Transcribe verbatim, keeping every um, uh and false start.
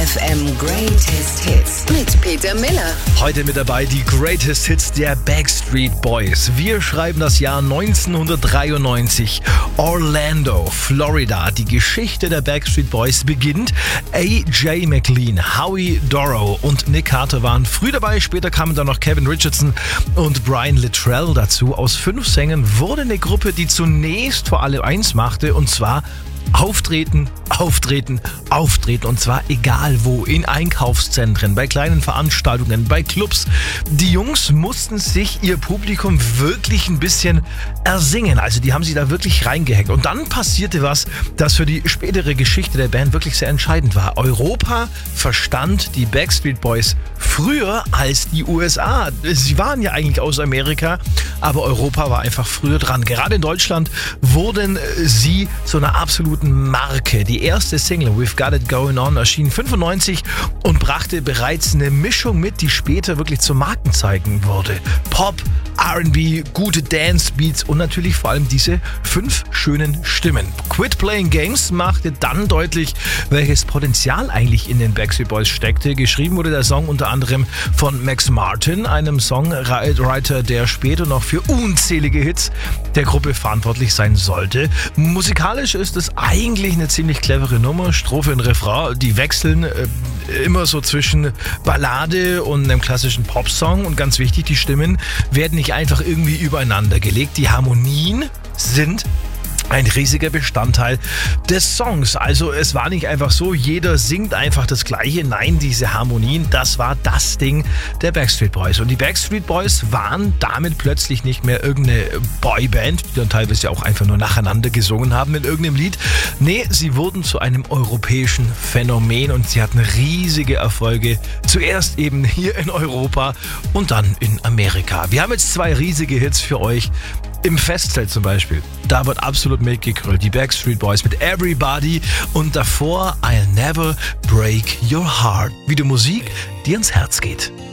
F M Greatest Hits mit Peter Miller. Heute mit dabei die Greatest Hits der Backstreet Boys. Wir schreiben das Jahr neunzehnhundertdreiundneunzig. Orlando, Florida. Die Geschichte der Backstreet Boys beginnt. A J McLean, Howie Dorough und Nick Carter waren früh dabei. Später kamen dann noch Kevin Richardson und Brian Littrell dazu. Aus fünf Sängern wurde eine Gruppe, die zunächst vor allem eins machte, und zwar Auftreten, auftreten, auftreten, und zwar egal wo, in Einkaufszentren, bei kleinen Veranstaltungen, bei Clubs. Die Jungs mussten sich ihr Publikum wirklich ein bisschen ersingen, also die haben sich da wirklich reingehackt. Und dann passierte was, das für die spätere Geschichte der Band wirklich sehr entscheidend war. Europa verstand die Backstreet Boys früher als die U S A. Sie waren ja eigentlich aus Amerika, aber Europa war einfach früher dran. Gerade in Deutschland wurden sie zu einer absoluten Marke. Die erste Single, We've Got It Going On, erschien fünfundneunzig und brachte bereits eine Mischung mit, die später wirklich zum Markenzeichen wurde. Pop, R and B, gute Dance-Beats und natürlich vor allem diese fünf schönen Stimmen. Quit Playing Games machte dann deutlich, welches Potenzial eigentlich in den Backstreet Boys steckte. Geschrieben wurde der Song unter anderem von Max Martin, einem Songwriter, der später noch für unzählige Hits der Gruppe verantwortlich sein sollte. Musikalisch ist es eigentlich eine ziemlich clevere Nummer. Strophe und Refrain, die wechseln äh, immer so zwischen Ballade und einem klassischen Popsong. Und ganz wichtig, die Stimmen werden nicht einfach irgendwie übereinander gelegt. Die Harmonien sind ein riesiger Bestandteil des Songs. Also es war nicht einfach so, jeder singt einfach das Gleiche. Nein, diese Harmonien, das war das Ding der Backstreet Boys. Und die Backstreet Boys waren damit plötzlich nicht mehr irgendeine Boyband, die dann teilweise auch einfach nur nacheinander gesungen haben in irgendeinem Lied. Nee, sie wurden zu einem europäischen Phänomen und sie hatten riesige Erfolge. Zuerst eben hier in Europa und dann in Amerika. Wir haben jetzt zwei riesige Hits für euch. Im Festzelt zum Beispiel, da wird absolut mitgegrölt. Die Backstreet Boys mit Everybody und davor I'll Never Break Your Heart. Wie die Musik, die ans Herz geht.